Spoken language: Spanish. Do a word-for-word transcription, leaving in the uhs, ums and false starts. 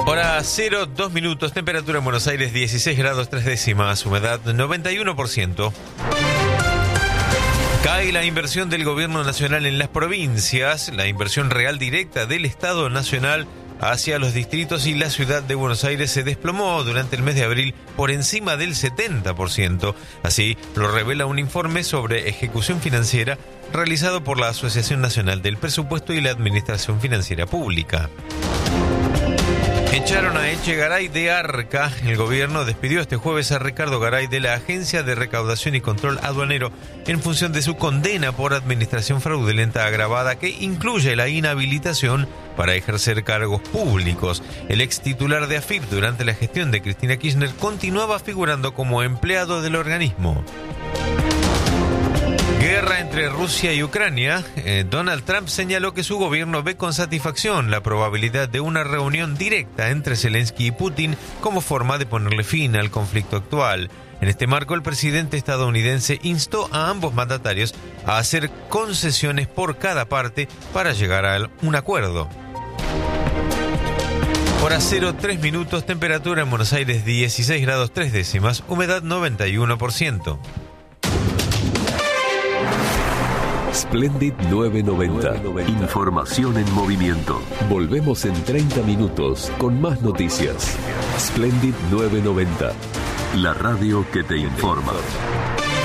Hora cero, dos minutos, temperatura en Buenos Aires dieciséis grados tres décimas, humedad noventa y uno por ciento. Cae la inversión del gobierno nacional en las provincias, la inversión real directa del Estado nacional hacia los distritos y la ciudad de Buenos Aires se desplomó durante el mes de abril por encima del setenta por ciento. Así lo revela un informe sobre ejecución financiera realizado por la Asociación Nacional del Presupuesto y la Administración Financiera Pública. Echaron a Echegaray de Arca. El gobierno despidió este jueves a Ricardo Garay de la Agencia de Recaudación y Control Aduanero en función de su condena por administración fraudulenta agravada que incluye la inhabilitación para ejercer cargos públicos. El ex titular de A F I P durante la gestión de Cristina Kirchner continuaba figurando como empleado del organismo. Guerra entre Rusia y Ucrania. Eh, Donald Trump señaló que su gobierno ve con satisfacción la probabilidad de una reunión directa entre Zelensky y Putin como forma de ponerle fin al conflicto actual. En este marco, el presidente estadounidense instó a ambos mandatarios a hacer concesiones por cada parte para llegar a un acuerdo. Hora cero, tres minutos, temperatura en Buenos Aires dieciséis grados tres décimas, humedad noventa y uno por ciento. Splendid novecientos noventa. Información en movimiento. Volvemos en treinta minutos con más noticias. Splendid novecientos noventa. La radio que te informa.